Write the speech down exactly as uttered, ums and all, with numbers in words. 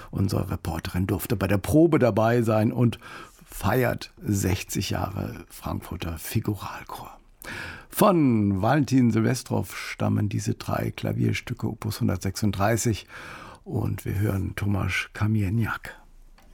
Unsere Reporterin durfte bei der Probe dabei sein und feiert sechzig Jahre Frankfurter Figuralchor. Von Valentin Silvestrow stammen diese drei Klavierstücke Opus hundertsechsunddreißig und wir hören Tomasz Kamieniak.